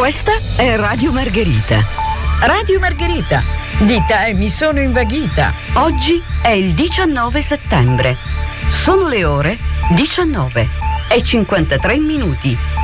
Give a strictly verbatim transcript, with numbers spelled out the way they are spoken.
Questa è Radio Margherita. Radio Margherita, di te mi sono invaghita. Oggi è il diciannove settembre. Sono le ore diciannove e cinquantatré minuti.